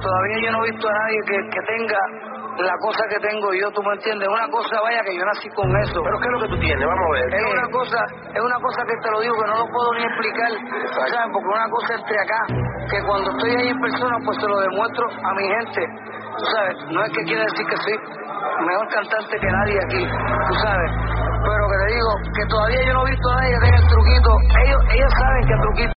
todavía yo no he visto a nadie que tenga la cosa que tengo yo, tú me entiendes. Una cosa, vaya, que yo nací con eso. ¿Pero qué es lo que tú tienes? Vamos a ver. Es una cosa que te lo digo, que no lo puedo ni explicar, ¿sabes? Porque una cosa entre acá, que cuando estoy ahí en persona, pues se lo demuestro a mi gente, tú sabes. No es que quiere decir que soy mejor cantante que nadie aquí, tú sabes. Pero que te digo, que todavía yo no he visto a nadie que tenga el truquito. Ellos saben qué truquito